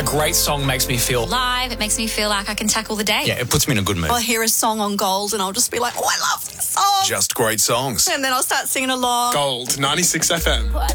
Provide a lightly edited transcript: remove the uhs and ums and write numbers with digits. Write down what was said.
great song makes me feel live. It makes me feel like I can tackle the day. Yeah, it puts me in a good mood. I'll hear a song on Gold and I'll just be like, oh, I love this song. Just great songs. And then I'll start singing along. Gold 96 FM.